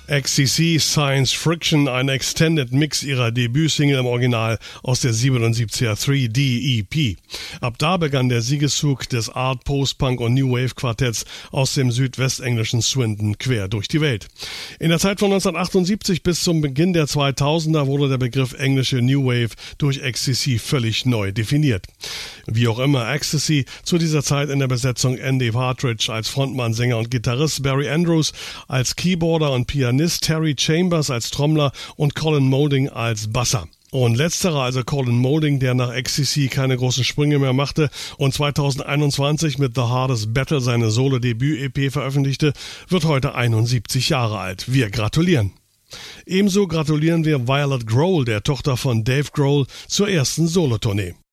XTC Science Friction, ein Extended Mix ihrer Debütsingle im Original aus der 77er 3D EP. Ab da begann der Siegeszug des Art, Post-Punk und New Wave Quartetts aus dem südwestenglischen Swindon quer durch die Welt. In der Zeit von 1978 bis zum Beginn der 2000er wurde der Begriff englische New Wave durch XTC völlig neu definiert. Wie auch immer, Ecstasy zu dieser Zeit in der Besetzung Andy Partridge als Frontmann, Sänger und Gitarrist, Barry Andrews als Keyboarder und Pianist, Terry Chambers als Trommler und Colin Moulding als Basser. Und letzterer, also Colin Moulding, der nach XTC keine großen Sprünge mehr machte und 2021 mit The Hardest Battle seine Solo-Debüt-EP veröffentlichte, wird heute 71 Jahre alt. Wir gratulieren. Ebenso gratulieren wir Violet Grohl, der Tochter von Dave Grohl, zur ersten Solotournee.